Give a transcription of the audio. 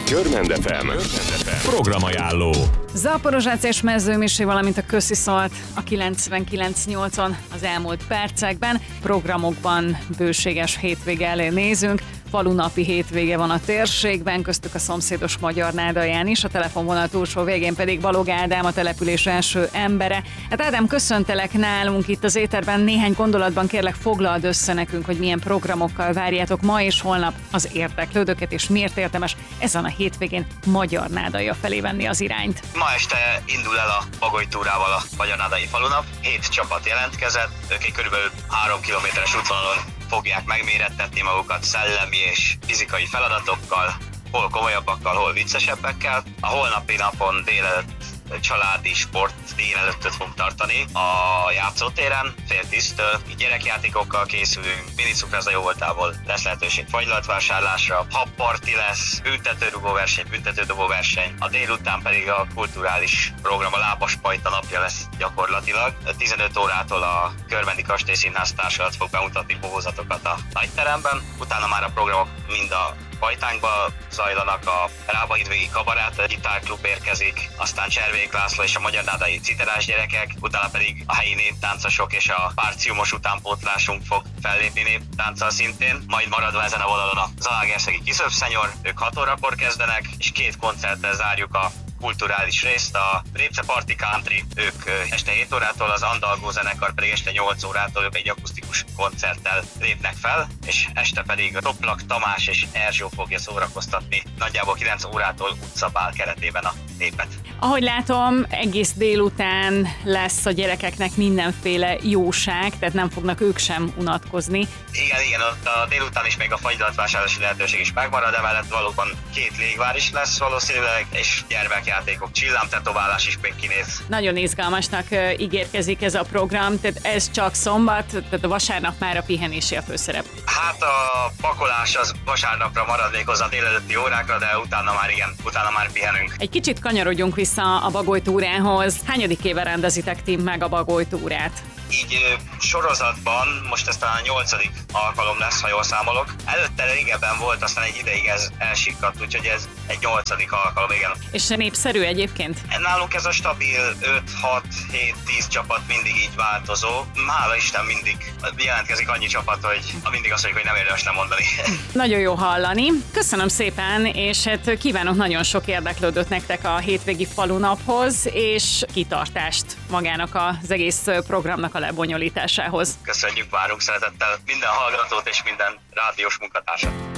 Görmend FM programajánló. Zaporozsác és Mezőmisi, valamint a Köszi szólt a 99.8-on az elmúlt percekben. Programokban bőséges hétvége elé nézünk. Falunapi hétvége van a térségben, köztük a szomszédos Magyarnádalján is, a telefonvonal túlsó végén pedig Balog Ádám, a település első embere. Hát Ádám, köszöntelek nálunk itt az éterben, néhány gondolatban kérlek foglald össze nekünk, hogy milyen programokkal várjátok ma és holnap az érdeklődőket, és miért érdemes ezen a hétvégén Magyarnádalja felé venni az irányt. Ma este indul el a Bagoly túrával a Magyarnádai falunap, 7 csapat jelentkezett, ők egy körülbelül 3 kilométeres útvonalon fogják megmérettetni magukat szellemi és fizikai feladatokkal, hol komolyabbakkal, hol viccesebbekkel. A holnapi napon délelőtt családi sport délelőttöt fog tartani a játszótéren, fél 10-től. Gyerekjátékokkal készülünk, minicukrászda jó voltából lesz lehetőség fagylatvásárlásra, habparti lesz, büntetődobó verseny, a délután pedig a kulturális program, a Lábaspajta napja lesz gyakorlatilag. 15 órától a Körmendi Kastélyszínház társulat fog bemutatni bohózatokat a nagyteremben, utána már a programok mind a Pajtánkba zajlanak, a Rábahídvégi Kabarát gitárklub érkezik, aztán Cservék László és a magyarnádai citerás gyerekek, utána pedig a helyi néptáncosok és a párciumos utánpótlásunk fog fellépni néptánccal szintén, majd maradva ezen a vonalon a Zalaegerszegi Kiszöpszenyor, ők 6 órakor kezdenek, és 2 koncerttel zárjuk a kulturális részt, a Répce Party Country, ők este 7 órától, az Andalgó zenekar pedig este 8 órától, ők egy akusztikus koncerttel lépnek fel, és este pedig a Toplak Tamás és Erzsó fogja szórakoztatni nagyjából 9 órától utcabál keretében a népet. Ahogy látom, egész délután lesz a gyerekeknek mindenféle jóság, tehát nem fognak ők sem unatkozni. Igen, ott a délután is még a fagylatvásárlási lehetőség is megmarad, emellett valóban 2 légvár is lesz valószínűleg, és gyermekjátékok, csillámtetoválás is még kinéz. Nagyon izgalmasnak ígérkezik ez a program, tehát ez csak szombat, tehát a vasárnap már a pihenési a főszerep. Hát a pakolás az vasárnapra marad még hozzá délelőtti órákra, de utána már pihenünk. Egy kicsit kanyarodjunk vissza a Bagoly túrához. Hányadik éve rendezitek ti meg a Bagoly túrát? Így sorozatban most ez talán a 8. alkalom lesz, ha jól számolok. Előtte régebben volt, aztán egy ideig ez elsikkadt, úgyhogy ez egy 8. alkalom, igen. És népszerű egyébként? Nálunk ez a stabil 5, 6, 7, 10 csapat mindig így változó. Hála Isten mindig jelentkezik annyi csapat, hogy mindig azt mondjuk, hogy nem érdemes lemondani. Nagyon jó hallani. Köszönöm szépen, és hát kívánok nagyon sok érdeklődőt nektek a hétvégi falunaphoz, és kitartást magának az egész programnak a lebonyolításához. Köszönjük, várunk szeretettel minden hallgatót és minden rádiós munkatársat.